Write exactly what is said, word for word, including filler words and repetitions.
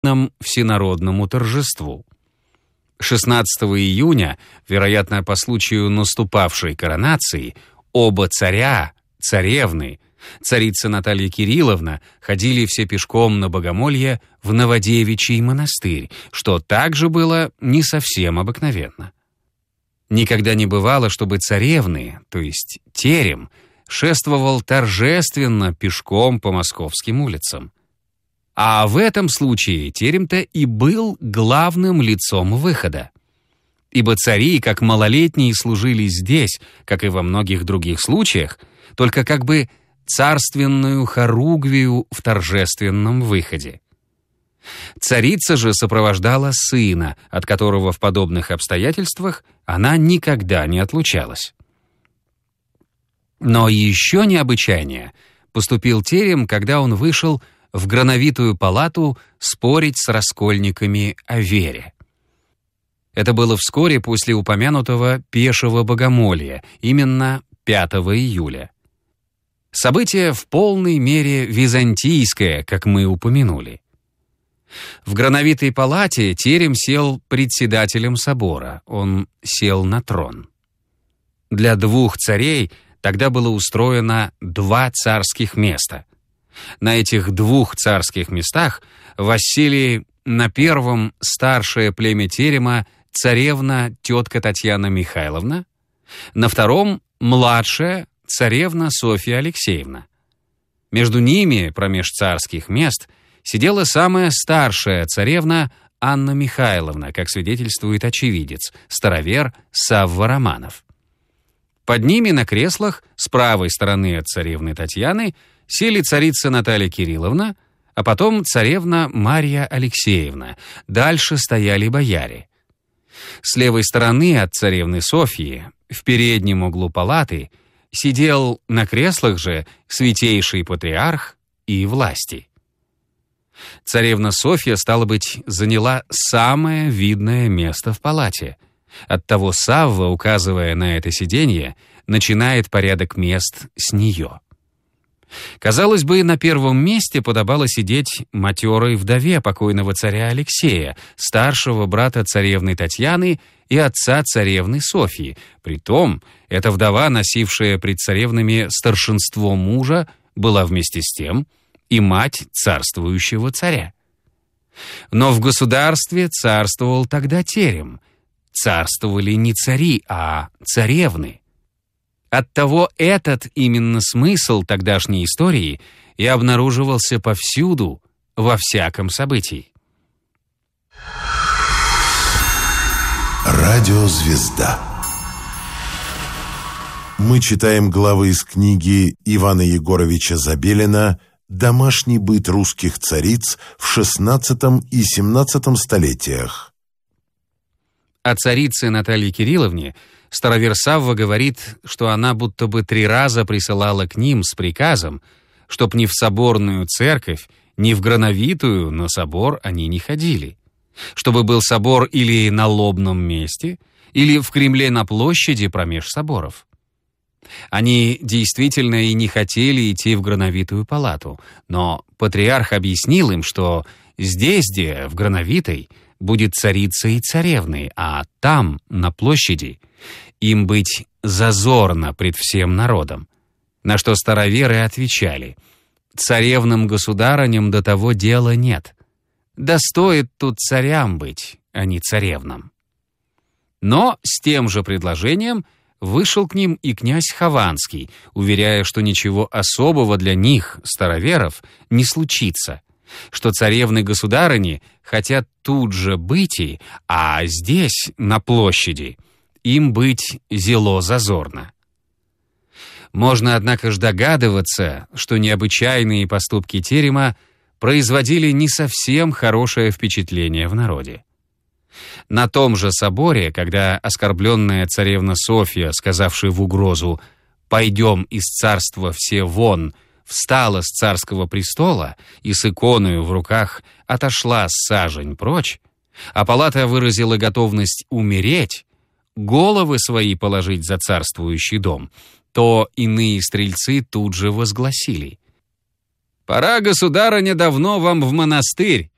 всенародному торжеству. шестнадцатого июня, вероятно, по случаю наступавшей коронации, оба царя, царевны, царица Наталья Кирилловна, ходили все пешком на богомолье в Новодевичий монастырь, что также было не совсем обыкновенно. Никогда не бывало, чтобы царевны, то есть терем, шествовал торжественно пешком по московским улицам. А в этом случае терем-то и был главным лицом выхода. Ибо цари, как малолетние, служили здесь, как и во многих других случаях, только как бы царственную хоругвию в торжественном выходе. Царица же сопровождала сына, от которого в подобных обстоятельствах она никогда не отлучалась. Но еще необычайнее поступил терем, когда он вышел в Грановитую палату спорить с раскольниками о вере. Это было вскоре после упомянутого пешего богомолья, именно пятого июля. Событие в полной мере византийское, как мы упомянули. В Грановитой палате терем сел председателем собора, он сел на трон. Для двух царей тогда было устроено два царских места. На этих двух царских местах воссели на первом старшее племя терема царевна тетка Татьяна Михайловна, на втором младшая царевна Софья Алексеевна. Между ними, промеж царских мест, сидела самая старшая царевна Анна Михайловна, как свидетельствует очевидец, старовер Савва Романов. Под ними на креслах с правой стороны от царевны Татьяны сели царица Наталья Кирилловна, а потом царевна Марья Алексеевна. Дальше стояли бояре. С левой стороны от царевны Софьи, в переднем углу палаты, сидел на креслах же святейший патриарх и власти. Царевна Софья, стало быть, заняла самое видное место в палате. Оттого Савва, указывая на это сиденье, начинает порядок мест с нее. Казалось бы, на первом месте подобало сидеть матерой вдове покойного царя Алексея, старшего брата царевны Татьяны и отца царевны Софьи. Притом, эта вдова, носившая пред царевнами старшинство мужа, была вместе с тем и мать царствующего царя. Но в государстве царствовал тогда терем. Царствовали не цари, а царевны. Оттого этот именно смысл тогдашней истории и обнаруживался повсюду, во всяком событии. Радиозвезда. Мы читаем главы из книги Ивана Егоровича Забелина «Домашний быт русских цариц в шестнадцатом и семнадцатом столетиях». О царице Наталье Кирилловне старовер Савва говорит, что она будто бы три раза присылала к ним с приказом, чтоб ни в соборную церковь, ни в Грановитую на собор они не ходили, чтобы был собор или на Лобном месте, или в Кремле на площади промеж соборов. Они действительно и не хотели идти в Грановитую палату, но патриарх объяснил им, что здесь, где в Грановитой, будет царица и царевны, а там, на площади, им быть зазорно пред всем народом. На что староверы отвечали: царевным государыням до того дела нет. Да стоит тут царям быть, а не царевнам. Но с тем же предложением вышел к ним и князь Хованский, уверяя, что ничего особого для них, староверов, не случится, что царевны-государыни хотят тут же быть и, а здесь, на площади, им быть зело зазорно. Можно, однако ж, догадываться, что необычайные поступки терема производили не совсем хорошее впечатление в народе. На том же соборе, когда оскорбленная царевна Софья, сказавшая в угрозу «пойдем из царства все вон», встала с царского престола и с иконою в руках отошла сажень прочь, а палата выразила готовность умереть, головы свои положить за царствующий дом, то иные стрельцы тут же возгласили: «Пора, государыня, давно вам в монастырь,